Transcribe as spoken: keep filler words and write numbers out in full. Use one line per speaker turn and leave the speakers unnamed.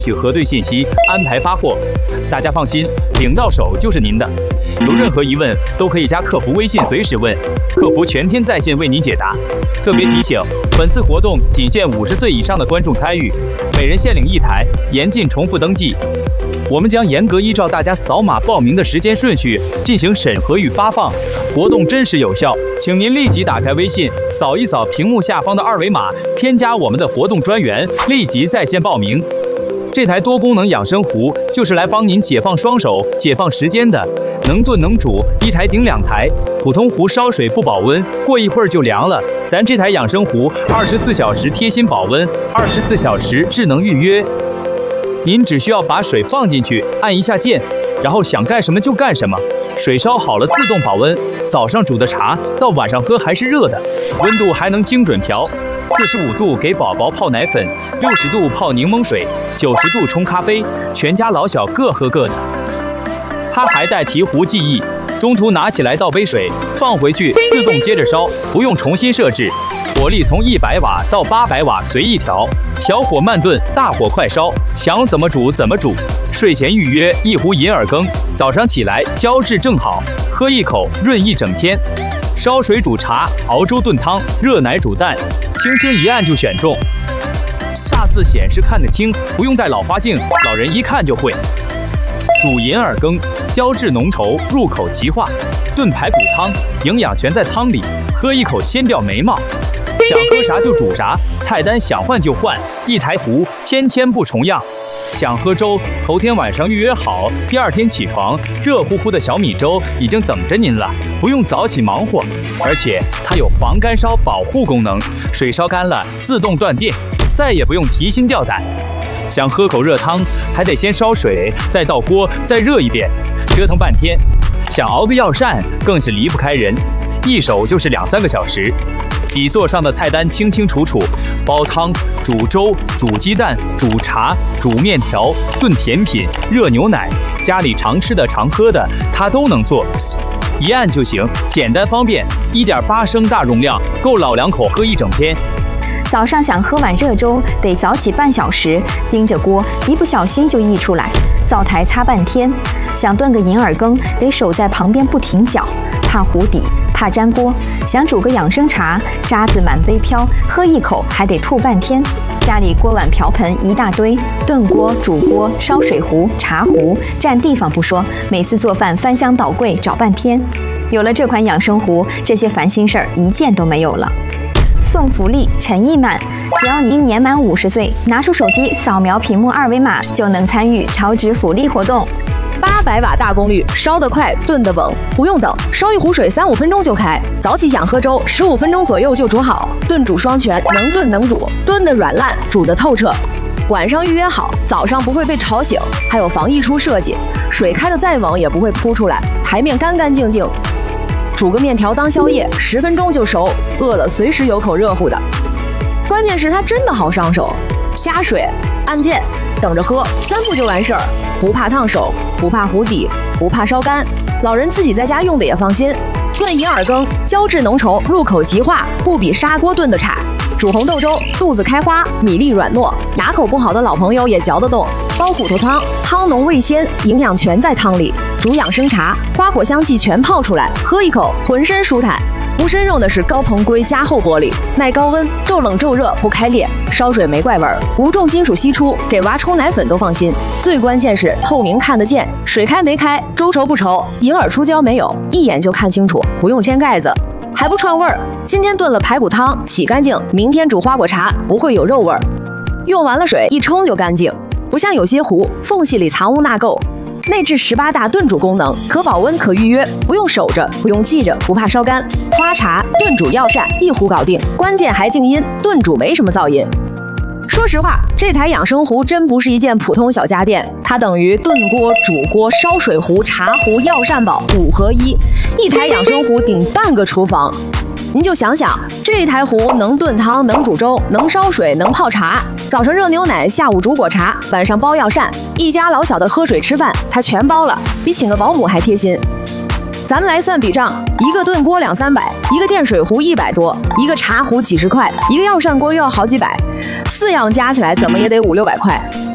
取核对信息，安排发货。大家放心，领到手就是您的。有任何疑问都可以加客服微信随时问，客服全天在线为您解答。特别提醒，本次活动仅限五十岁以上的观众参与，每人限领一台，严禁重复登记。我们将严格依照大家扫码报名的时间顺序进行审核与发放，活动真实有效，请您立即打开微信，扫一扫屏幕下方的二维码，添加我们的活动专员，立即在线报名。这台多功能养生壶就是来帮您解放双手、解放时间的，能炖能煮，一台顶两台。普通壶烧水不保温，过一会儿就凉了。咱这台养生壶二十四小时贴心保温，二十四小时智能预约。您只需要把水放进去，按一下键，然后想干什么就干什么。水烧好了自动保温，早上煮的茶到晚上喝还是热的，温度还能精准调。四十五度给宝宝泡奶粉，六十度泡柠檬水，九十度冲咖啡，全家老小各喝各的。它还带提壶记忆，中途拿起来倒杯水，放回去自动接着烧，不用重新设置。火力从一百瓦到八百瓦随意调，小火慢炖，大火快烧，想怎么煮怎么煮。睡前预约一壶银耳羹，早上起来胶质正好，喝一口润一整天。烧水煮茶，熬粥炖汤，热奶煮蛋，轻轻一按就选中。大字显示看得清，不用带老花镜，老人一看就会。煮银耳羹，胶质浓稠，入口即化。炖排骨汤，营养全在汤里，喝一口先掉眉毛。想喝啥就煮啥，菜单想换就换，一台壶，天天不重样。想喝粥，头天晚上预约好，第二天起床，热乎乎的小米粥已经等着您了，不用早起忙活。而且它有防干烧保护功能，水烧干了自动断电，再也不用提心吊胆。想喝口热汤，还得先烧水，再倒锅，再热一遍，折腾半天。想熬个药膳，更是离不开人，一手就是两三个小时。底座上的菜单清清楚楚，煲汤、煮粥、煮鸡蛋、煮茶、煮面条、炖甜品、热牛奶，家里常吃的常喝的，它都能做。一按就行，简单方便。一点八升大容量，够老两口喝一整天。
早上想喝碗热粥，得早起半小时，盯着锅，一不小心就溢出来，灶台擦半天。想炖个银耳羹，得守在旁边不停搅，怕糊底，怕粘锅。想煮个养生茶，渣子满杯飘，喝一口还得吐半天。家里锅碗瓢盆一大堆，炖锅、煮锅、烧水壶、茶壶，占地方不说，每次做饭翻箱倒柜找半天。有了这款养生壶，这些烦心事儿一件都没有了。送福利，诚意满！只要您年满五十岁，拿出手机扫描屏幕二维码，就能参与超值福利活动。
八百瓦大功率，烧得快，炖得稳，不用等，烧一壶水三五分钟就开。早起想喝粥，十五分钟左右就煮好，炖煮双全，能炖能煮，炖得软烂，煮得透彻。晚上预约好，早上不会被吵醒，还有防溢出设计，水开得再猛也不会扑出来，台面干干净净。煮个面条当宵夜，十分钟就熟，饿了随时有口热乎的。关键是它真的好上手，加水、按键、等着喝，三步就完事儿，不怕烫手，不怕糊底，不怕烧干，老人自己在家用的也放心。炖银耳羹，胶质浓稠，入口即化，不比砂锅炖的差。煮红豆粥，肚子开花，米粒软糯，牙口不好的老朋友也嚼得动。煲骨头汤，汤浓味鲜，营养全在汤里。煮养生茶，花果香气全泡出来，喝一口浑身舒坦。无参用的是高硼硅加厚玻璃，耐高温，骤冷骤热不开裂，烧水没怪味儿，无重金属析出，给娃冲奶粉都放心。最关键是透明看得见，水开没开，粥稠不稠，银耳出胶没有，一眼就看清楚，不用掀盖子。还不串味儿，今天炖了排骨汤，洗干净，明天煮花果茶，不会有肉味儿。用完了水一冲就干净，不像有些壶缝隙里藏污纳垢。内置十八大炖煮功能，可保温可预约，不用守着，不用记着，不怕烧干。花茶、炖煮药膳一壶搞定，关键还静音，炖煮没什么噪音。说实话，这台养生壶真不是一件普通小家电，它等于炖锅、煮锅、烧水壶、茶壶、药膳宝五合一，一台养生壶顶半个厨房。您就想想，这台壶能炖汤，能煮粥，能烧水，能泡茶，早上热牛奶，下午煮果茶，晚上煲药膳，一家老小的喝水吃饭，它全包了，比请个保姆还贴心。咱们来算笔账，一个炖锅两三百，一个电水壶一百多，一个茶壶几十块，一个药膳锅又要好几百，四样加起来怎么也得五六百块。